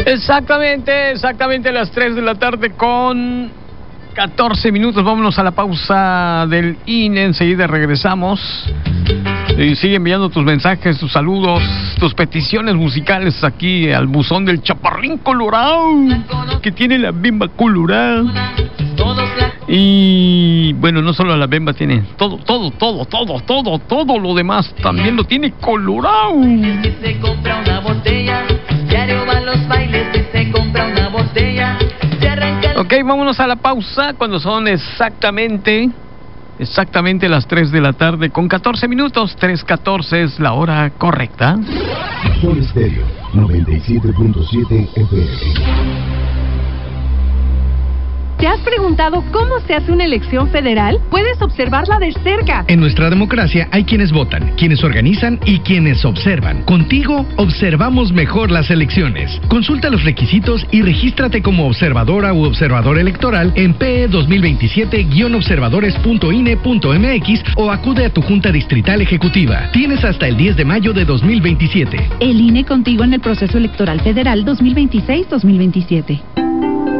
Exactamente las 3 de la tarde con 14 minutos. Vámonos a la pausa del INE. Enseguida regresamos. Y sigue enviando tus mensajes, tus saludos, tus peticiones musicales aquí al buzón del Chaparrín Colorado, que tiene la bemba colorada. Y bueno, no solo la bemba, tiene todo lo demás también lo tiene colorado. Se compra una botella, diario va a los bailes, se compra una botella, se arranca. Ok, vámonos a la pausa cuando son exactamente las 3 de la tarde con 14 minutos. 3:14 es la hora correcta. Sol Estéreo 97.7 FM. ¿Te has preguntado cómo se hace una elección federal? Puedes observarla de cerca. En nuestra democracia hay quienes votan, quienes organizan y quienes observan. Contigo observamos mejor las elecciones. Consulta los requisitos y regístrate como observadora u observador electoral en PE 2027-observadores.ine.mx o acude a tu Junta Distrital Ejecutiva. Tienes hasta el 10 de mayo de 2027. El INE contigo en el proceso electoral federal 2026-2027.